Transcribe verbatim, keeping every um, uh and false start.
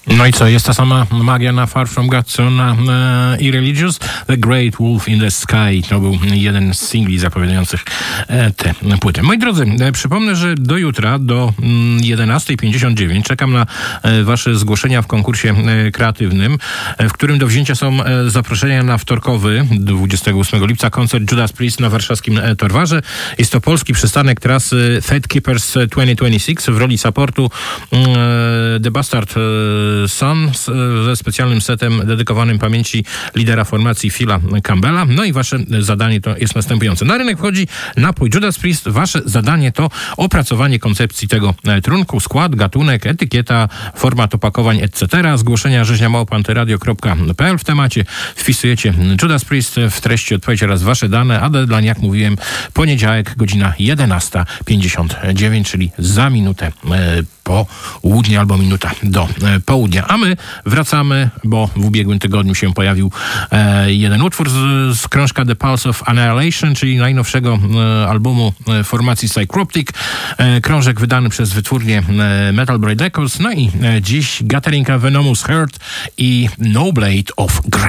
No i co, jest ta sama magia na Far From God, co na e, Irreligious? The Great Wolf in the Sky. To był jeden z singli zapowiadających e, tę płytę. Moi drodzy, e, przypomnę, że do jutra, do mm, jedenasta pięćdziesiąt dziewięć czekam na e, wasze zgłoszenia w konkursie e, kreatywnym, e, w którym do wzięcia są e, zaproszenia na wtorkowy, dwudziestego ósmego lipca, koncert Judas Priest na warszawskim e, Torwarze. Jest to polski przystanek trasy Fate Keepers dwa tysiące dwadzieścia sześć w roli supportu e, The Bastard e, Son ze specjalnym setem dedykowanym pamięci lidera formacji Phila Campbella. No i wasze zadanie to jest następujące. Na rynek wchodzi napój Judas Priest. Wasze zadanie to opracowanie koncepcji tego trunku, skład, gatunek, etykieta, format opakowań, et cetera. Zgłoszenia rzeźnia małpa antyradio kropka pe el. W temacie wpisujecie Judas Priest, w treści odpowiedź oraz wasze dane, a deadline, jak mówiłem, poniedziałek, godzina jedenasta pięćdziesiąt dziewięć, czyli za minutę po południe albo minuta do e, południa. A my wracamy, bo w ubiegłym tygodniu się pojawił e, jeden utwór z, z krążka The Pulse of Annihilation, czyli najnowszego e, albumu e, formacji Psychroptic. E, krążek wydany przez wytwórnię e, Metal Blade Records. No i e, dziś Gathering a Venomous Herd i No Blade of Grace.